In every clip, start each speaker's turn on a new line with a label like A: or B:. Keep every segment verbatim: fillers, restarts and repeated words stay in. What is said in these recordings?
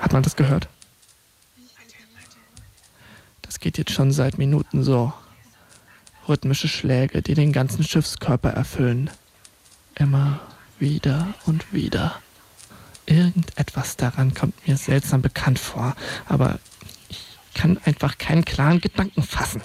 A: Hat man das gehört? Das geht jetzt schon seit Minuten so. Rhythmische Schläge, die den ganzen Schiffskörper erfüllen. Immer wieder und wieder. Irgendetwas daran kommt mir seltsam bekannt vor, aber ich kann einfach keinen klaren Gedanken fassen.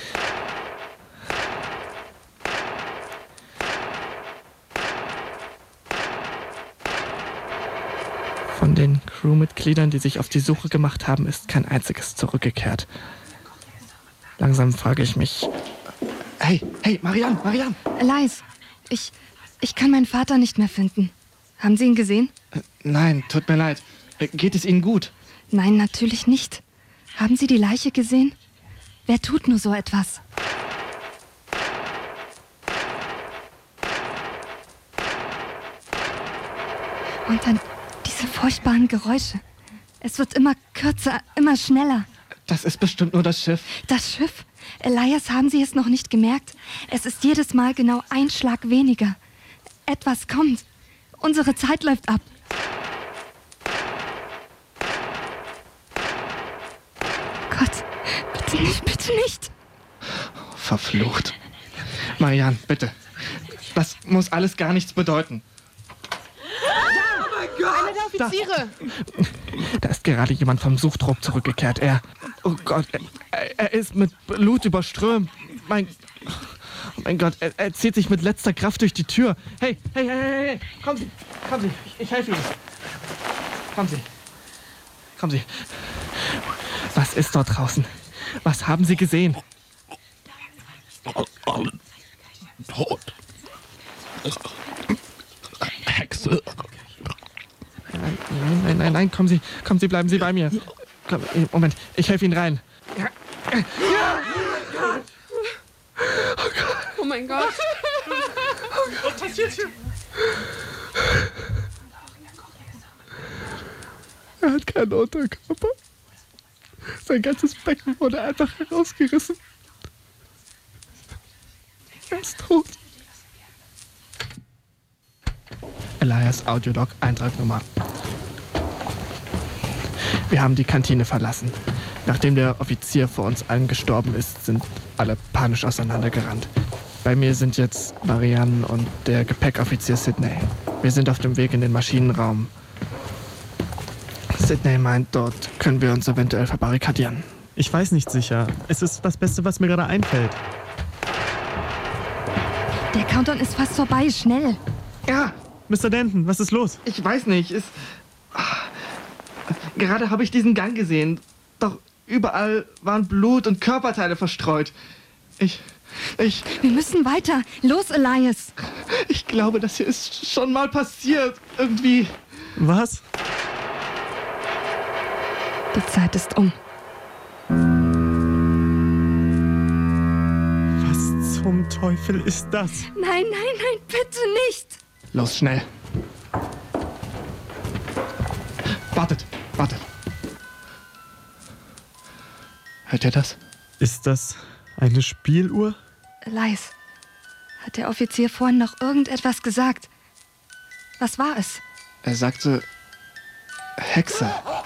A: Von den Crewmitgliedern, die sich auf die Suche gemacht haben, ist kein einziges zurückgekehrt. Langsam frage ich mich... Hey, hey, Marianne, Marianne!
B: Elias, ich, ich kann meinen Vater nicht mehr finden. Haben Sie ihn gesehen?
A: Äh, nein, tut mir leid. Äh, geht es Ihnen gut?
B: Nein, natürlich nicht. Haben Sie die Leiche gesehen? Wer tut nur so etwas? Und dann diese furchtbaren Geräusche. Es wird immer kürzer, immer schneller.
A: Das ist bestimmt nur das Schiff.
B: Das Schiff? Elias, haben Sie es noch nicht gemerkt? Es ist jedes Mal genau ein Schlag weniger. Etwas kommt. Unsere Zeit läuft ab. Gott, bitte nicht, bitte nicht.
A: Verflucht. Marianne, bitte. Das muss alles gar nichts bedeuten.
C: Oh mein Gott! Einer der Offiziere!
A: Da, da ist gerade jemand vom Suchtrupp zurückgekehrt. Er... Oh Gott, er, er ist mit Blut überströmt. Mein... Oh mein Gott, er, er zieht sich mit letzter Kraft durch die Tür. Hey, hey, hey, hey, hey. Kommen Sie, kommen Sie, ich, ich helfe Ihnen. Kommen Sie, kommen Sie. Was ist dort draußen? Was haben Sie gesehen?
D: Alle tot. Hexe.
A: Nein, nein, nein, nein, nein, kommen Sie, kommen Sie, bleiben Sie bei mir. Komm, Moment, ich helfe Ihnen rein. Ja. Ja.
C: Oh mein Gott. Oh Gott, was passiert hier?
A: Er hat keinen Unterkörper. Sein ganzes Becken wurde einfach herausgerissen. Er ist tot. Elias Audiolog, Eintragnummer. Wir haben die Kantine verlassen. Nachdem der Offizier vor uns allen gestorben ist, sind alle panisch auseinandergerannt. Bei mir sind jetzt Marianne und der Gepäckoffizier Sidney. Wir sind auf dem Weg in den Maschinenraum. Sidney meint, dort können wir uns eventuell verbarrikadieren.
E: Ich weiß nicht sicher. Es ist das Beste, was mir gerade einfällt.
B: Der Countdown ist fast vorbei, schnell.
A: Ja,
E: Mister Denton, was ist los?
A: ich weiß nicht. Es, ah, gerade habe ich diesen Gang gesehen. Doch überall waren Blut und Körperteile verstreut. Ich... Ich...
B: Wir müssen weiter. Los, Elias.
A: Ich glaube, das hier ist schon mal passiert. Irgendwie...
E: Was?
B: Die Zeit ist um.
E: Was zum Teufel ist das?
B: Nein, nein, nein, bitte nicht.
A: Los, schnell. Wartet, wartet. Hört ihr das?
E: Ist das eine Spieluhr?
B: Elias, hat der Offizier vorhin noch irgendetwas gesagt? Was war es?
A: Er sagte... Hexe.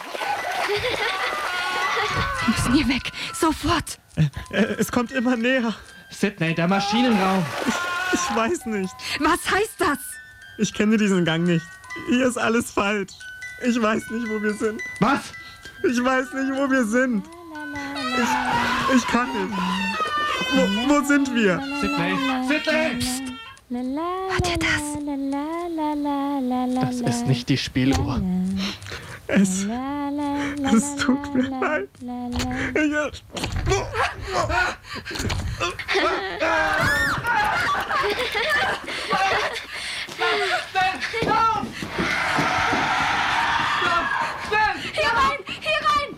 B: Wir müssen hier weg. Sofort.
E: Äh, äh, es kommt immer näher.
A: Sidney, der Maschinenraum.
E: Ich weiß nicht.
B: Was heißt das?
E: Ich kenne diesen Gang nicht. Hier ist alles falsch. Ich weiß nicht, wo wir sind.
A: Was?
E: Ich weiß nicht, wo wir sind. Ich, ich kann nicht. Wo, wo sind wir?
A: Sidney! Sidney!
B: Hört ihr das?
A: Das ist nicht die Spieluhr.
E: Es, es tut mir leid. Ich,
B: Hier rein! Hier rein!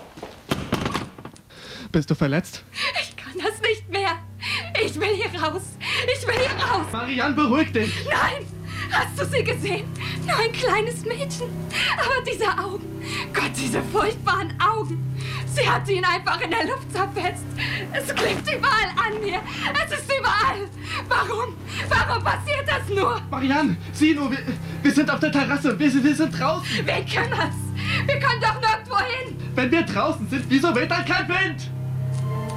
A: Bist du verletzt?
B: Ich kann das nicht mehr. Ich will hier raus. Ich will hier raus.
A: Marianne, beruhig dich!
B: Nein! Hast du sie gesehen? Nur ein kleines Mädchen. Aber diese Augen. Gott, diese furchtbaren Augen. Sie hat ihn einfach in der Luft zerfetzt. Es klebt überall an mir. Es ist überall. Warum? Warum passiert das nur?
A: Marianne, sieh nur, wir, wir sind auf der Terrasse. Wir, wir sind draußen.
B: Wen kümmert's? Wir können doch nirgendwo hin.
A: Wenn wir draußen sind, wieso weht dann kein Wind?